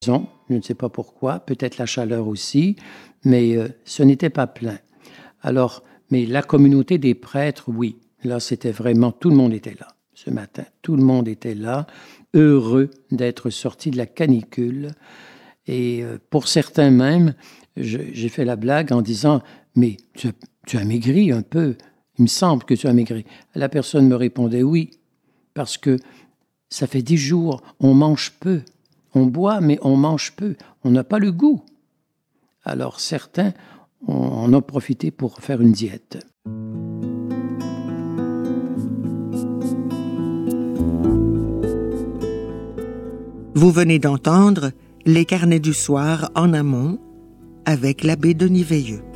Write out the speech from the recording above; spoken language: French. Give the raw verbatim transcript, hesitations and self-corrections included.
Je ne sais pas pourquoi, peut-être la chaleur aussi, mais euh, ce n'était pas plein. Alors, mais la communauté des prêtres, oui, là c'était vraiment, tout le monde était là ce matin. Tout le monde était là, heureux d'être sorti de la canicule. Et euh, pour certains même, je, j'ai fait la blague en disant « Mais tu as, tu as maigri un peu, il me semble que tu as maigri. » La personne me répondait « Oui, parce que ça fait dix jours, on mange peu. On boit, mais on mange peu. On n'a pas le goût. » Alors certains en ont profité pour faire une diète. Vous venez d'entendre Les Carnets du soir en amont avec l'abbé Denis Veilleux.